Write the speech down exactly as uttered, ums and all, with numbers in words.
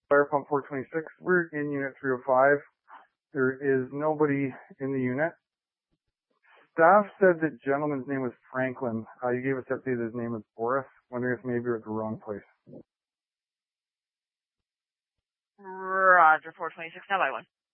Fire pump four twenty-six. We're in unit three oh five. There is nobody in the unit. Staff said that gentleman's name was Franklin. Uh, you gave us that update. His name was Boris. Wondering if maybe we're at the wrong place. Roger, four twenty-six, now by one.